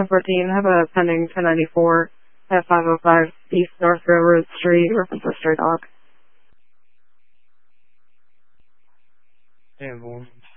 1014, have a pending 1094 at 505 East North Railroad Street, reference a stray dog. Airborne.